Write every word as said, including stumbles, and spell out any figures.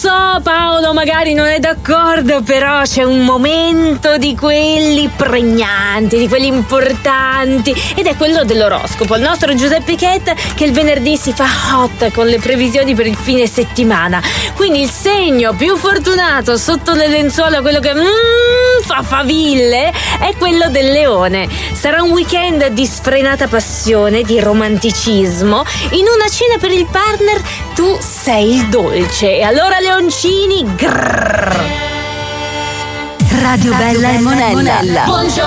so, Paolo magari non è d'accordo, però c'è un momento di quelli pregnanti, di quelli importanti, ed è quello dell'oroscopo. Il nostro Giuseppe Chetta che il venerdì si fa hot con le previsioni per il fine settimana. Quindi il segno più fortunato sotto le lenzuola, quello che mm, fa faville, è quello del leone. Sarà un weekend di sfrenata passione, di romanticismo. In una cena per il partner tu sei il dolce. E allora leoncini, grrr. Radio Bella e Monella. Buongiorno.